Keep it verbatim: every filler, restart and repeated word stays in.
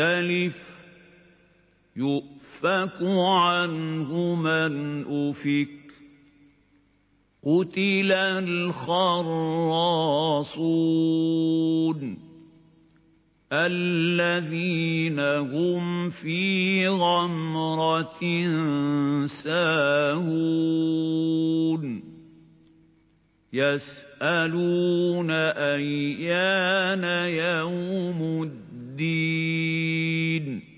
ألف يؤفك عنه من أفك قتل الخراصون الذين هم في غمرة ساهون يسألون أيان يوم الدين